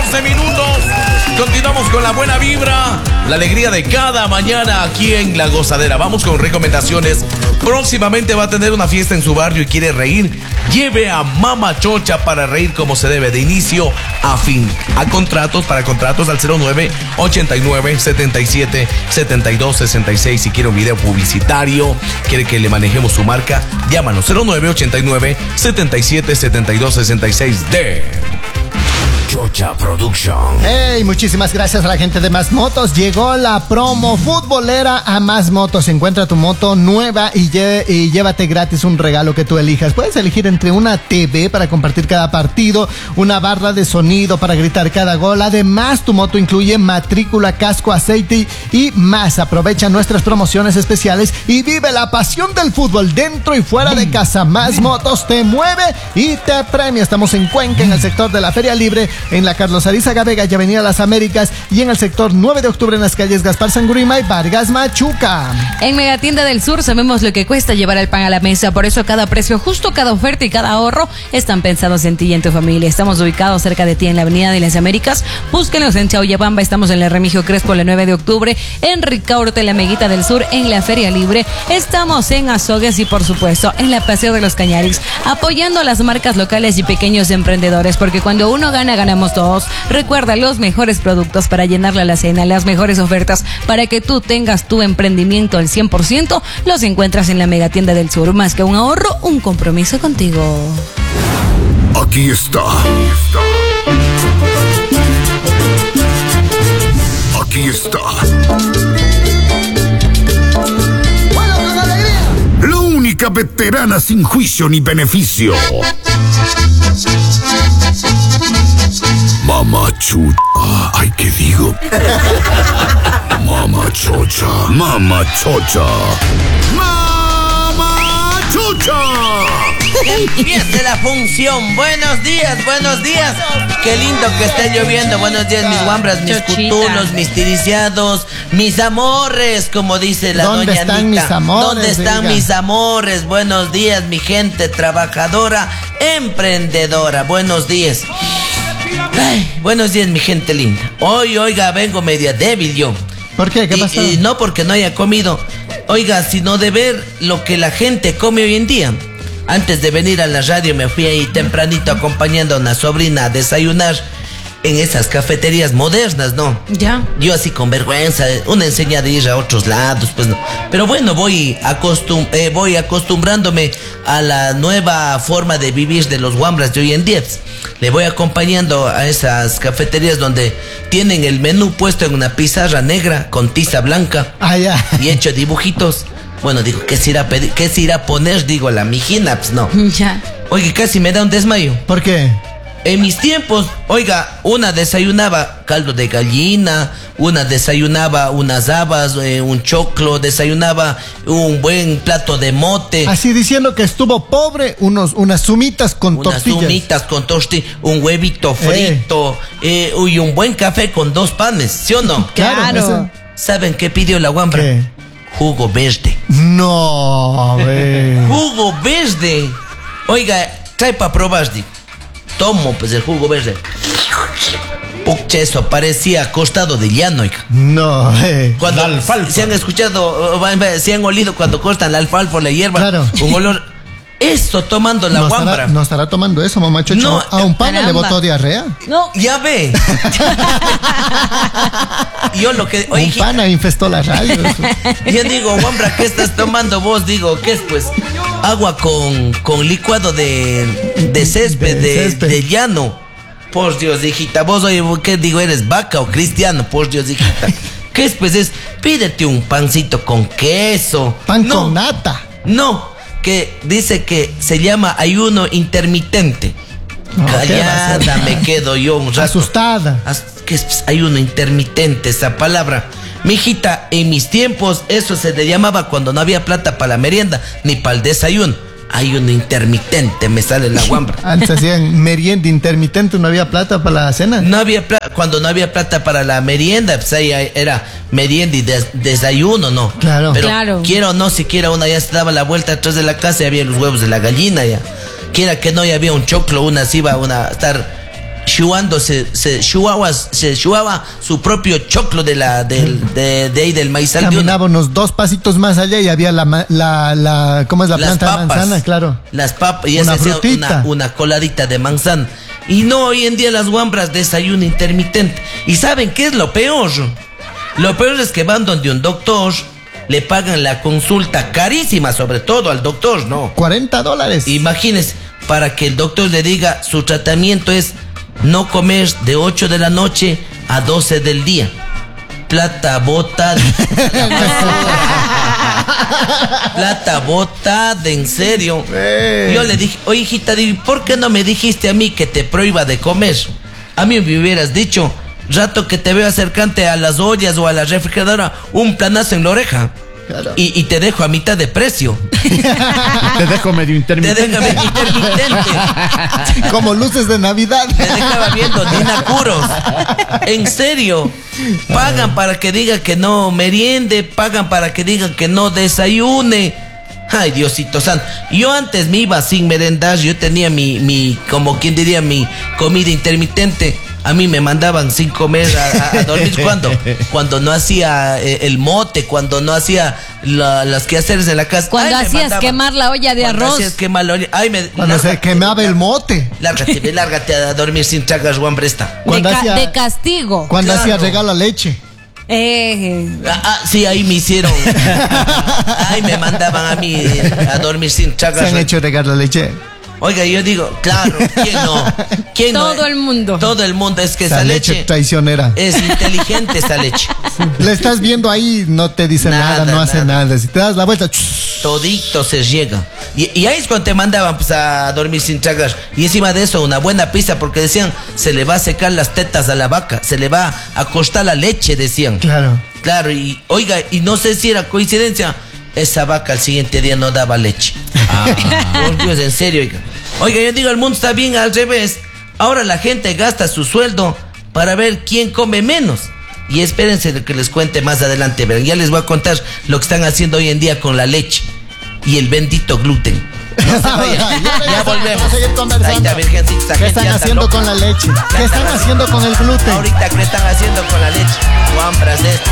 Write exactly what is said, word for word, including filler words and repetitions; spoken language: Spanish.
catorce minutos. Continuamos con la buena vibra, la alegría de cada mañana aquí en La Gozadera. Vamos con recomendaciones. Próximamente va a tener una fiesta en su barrio y quiere reír. Lleve a Mama Chocha para reír como se debe, de inicio a fin. A contratos, para contratos al cero nueve ochenta y nueve setenta y siete setenta y dos sesenta y seis. Si quiere un video publicitario, quiere que le manejemos su marca, llámanos cero nueve ochenta y nueve setenta y siete setenta y dos sesenta y seis de Chocha Production. Hey, muchísimas gracias a la gente de Más Motos. Llegó la promo futbolera a Más Motos. Encuentra tu moto nueva y, lle- y llévate gratis un regalo que tú elijas. Puedes elegir entre una T V para compartir cada partido, una barra de sonido para gritar cada gol. Además, tu moto incluye matrícula, casco, aceite y más. Aprovecha nuestras promociones especiales y vive la pasión del fútbol dentro y fuera de casa. Más Motos te mueve y te premia. Estamos en Cuenca, en el sector de la Feria Libre, en la Carlos Arizaga Vega y Avenida Las Américas, y en el sector nueve de octubre en las calles Gaspar Sangurima y Vargas Machuca. En Megatienda del Sur sabemos lo que cuesta llevar el pan a la mesa, por eso cada precio justo, cada oferta y cada ahorro están pensados en ti y en tu familia. Estamos ubicados cerca de ti en la Avenida de las Américas. Búsquenos en Chauyabamba, estamos en la Remigio Crespo, la nueve de octubre, en Ricaurte, la Meguita del Sur, en la Feria Libre. Estamos en Azogues y por supuesto en la Paseo de los Cañarix, apoyando a las marcas locales y pequeños emprendedores, porque cuando uno gana, ganamos todos. Recuerda, los mejores productos para llenar la alacena, las mejores ofertas para que tú tengas tu emprendimiento al cien por ciento, los encuentras en la Megatienda del Sur. Más que un ahorro, un compromiso contigo. Aquí está. Aquí está. La única veterana sin juicio ni beneficio. Mama Chucha. Ay, ¿qué digo? Mama Chocha. Mama Chocha. Mama Chocha. Empieza la función. Buenos días, buenos días. Qué lindo que esté lloviendo. Buenos días, mis guambras, mis Chochita. cutulos, mis tiriciados, mis amores, como dice la ¿Dónde doña están Anita. mis amores, ¿Dónde están diga? mis amores? Buenos días, mi gente trabajadora, emprendedora. Buenos días. Ay, buenos días, mi gente linda. Hoy, oiga, vengo media débil yo. ¿Por qué? ¿Qué Y- pasó? y no porque no haya comido, oiga, sino de ver lo que la gente come hoy en día. Antes de venir a la radio me fui ahí tempranito acompañando a una sobrina a desayunar en esas cafeterías modernas, ¿no? Ya. Yo así con vergüenza, una enseña de ir a otros lados, pues no. Pero bueno, voy, acostum eh, voy acostumbrándome a la nueva forma de vivir de los guambras de hoy en día. Le voy acompañando a esas cafeterías donde tienen el menú puesto en una pizarra negra con tiza blanca Ah, ya. y hecho dibujitos. Bueno, digo, ¿qué se irá a pedir? ¿Qué se irá a poner? Digo, la mijina, pues no. Ya. Oye, casi me da un desmayo. ¿Por qué? En mis tiempos, oiga, una desayunaba caldo de gallina, una desayunaba unas habas, eh, un choclo, desayunaba un buen plato de mote, Así diciendo que estuvo pobre, unos, unas sumitas con unas tortillas. humitas con tortillas, un huevito frito, eh, y un buen café con dos panes, ¿sí o no? Claro. Claro. ¿Saben qué pidió la guambra? ¿Qué? Jugo verde. No, ve. Jugo verde. Oiga, trae para probar, digo. Tomo pues el jugo verde. Pucha, eso parecía costado de llano, oiga. No, ve. Cuando La alfalfa. se han escuchado, uh, se han olido cuando cortan la alfalfa o la hierba, Claro. un olor. Eso tomando la ¿No guambra. estará, ¿No estará tomando eso, mamá Chocho? No, ¿A un pana le caramba. botó diarrea? No. Ya ve. Yo lo que. Un Oye, pana infestó la radio. yo digo, guambra, ¿qué estás tomando vos? Digo, ¿qué es pues? Agua con, con licuado de, de césped, De de, césped. de llano. Por Dios, hijita, vos, oye, ¿qué digo? ¿Eres vaca o cristiano? Por Dios, hijita. ¿Qué es pues? Es, pídete un pancito con queso. Pan No, con nata. no, que dice que se llama ayuno intermitente. No, ¿qué va a Callada hacer? me quedo yo un rato. Asustada. As- ¿Qué es pues, ayuno intermitente esa palabra? Mijita, en mis tiempos eso se le llamaba cuando no había plata para la merienda ni para el desayuno. Ayuno intermitente, me sale la guambra. Antes hacían merienda intermitente, no había plata para la cena. No había plata, cuando no había plata para la merienda, pues ahí era merienda y des- desayuno, ¿no? Claro. Pero Claro. quiera o no, siquiera una ya se daba la vuelta atrás de la casa y había los huevos de la gallina ya. Quiera que no, ya había un choclo, una se iba una, a estar shuando, se, se shuaba, se shuaba su propio choclo de la del, de, de ahí del maíz al Caminaba unos dos pasitos más allá y había la, ma- la, la ¿cómo es la Las planta papas, de manzana? Claro. Las papas, y Una se hacía frutita. una, una coladita de manzana. Y no, hoy en día las guambras desayuno intermitente. ¿Y saben qué es lo peor? Lo peor es que van donde un doctor, le pagan la consulta carísima, sobre todo al doctor, ¿no? cuarenta dólares. Imagínense, para que el doctor le diga su tratamiento es no comer de ocho de la noche a doce del día. Plata botada. Plata botada, en serio. Eh. Yo le dije, oye hijita, di, ¿por qué no me dijiste a mí que te prohíba de comer? A mí me hubieras dicho, rato que te veo acercante a las ollas o a la refrigeradora, un planazo en la oreja. Claro. Y, y te dejo a mitad de precio. Te dejo medio Te intermitente. dejo medio intermitente. Como luces de Navidad. Me dejaba viendo Nina Curos. En serio. Pagan para que diga que no meriende, pagan para que digan que no desayune. Ay, Diosito santo. Yo antes me iba sin merendar, yo tenía mi, mi, como quien diría, mi comida intermitente. A mí me mandaban sin comer a, a- a dormir. ¿Cuándo? Cuando no hacía eh, el mote, cuando no hacía la- las quehaceres de la casa. Cuando Ay, me hacías mandaban. quemar la olla de Cuando arroz. hacías quemar la olla. Ay, me, Cuando se lárgate, quemaba el mote. Lárgate, ve, lárgate a dormir sin tragas, guambresta. De, Cuando ca- hacía- de castigo. Cuando Claro. hacía regalo a leche. Eh, Ah, ah, sí, ahí me hicieron. Ahí me mandaban a mí eh, a dormir sin Se chagas. han hecho regalo a leche. Oiga, yo digo, claro, ¿quién no? ¿Quién no? Todo el mundo. Todo el mundo, es que Esa esa leche leche traicionera. es inteligente, esa leche. Le estás viendo ahí, no te dice nada, Nada, no hace nada. nada. Si te das la vuelta, ¡chus! Todito se llega. Y, y ahí es cuando te mandaban pues, a dormir sin tragar. Y encima de eso, una buena pizza, porque decían, se le va a secar las tetas a la vaca, se le va a costar la leche, decían. Claro. Claro, y oiga, y no sé si era coincidencia, esa vaca al siguiente día no daba leche. Por Dios, en serio, oiga. Oiga, yo digo, el mundo está bien al revés. Ahora la gente gasta su sueldo para ver quién come menos. Y espérense de que les cuente más adelante. Verán, ya les voy a contar lo que están haciendo hoy en día con la leche y el bendito gluten. No se vayan. Ya Ya regresamos, volvemos. vamos a seguir conversando. Ahí está, virgencita, esta ¿Qué gente están ya está haciendo loca. con la leche? Ya ¿Qué está están loca. haciendo con el gluten? Ahorita, ¿qué están haciendo con la leche? Guambras de esto.